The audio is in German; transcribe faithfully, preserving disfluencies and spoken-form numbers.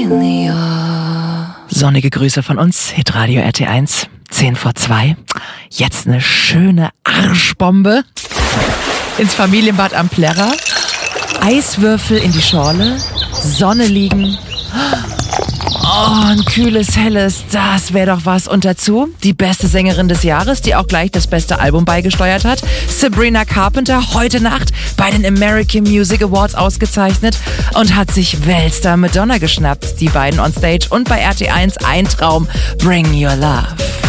familiar. Sonnige Grüße von uns, Hitradio R T eins, zehn vor zwei. Jetzt eine schöne Arschbombe ins Familienbad am Plärrer. Eiswürfel in die Schorle, Sonne liegen. Oh, ein kühles, helles, das wäre doch was. Und dazu die beste Sängerin des Jahres, die auch gleich das beste Album beigesteuert hat. Sabrina Carpenter, heute Nacht bei den American Music Awards ausgezeichnet und hat sich Weltstar Madonna geschnappt. Die beiden on Stage und bei R T eins ein Traum. Bring Your Love.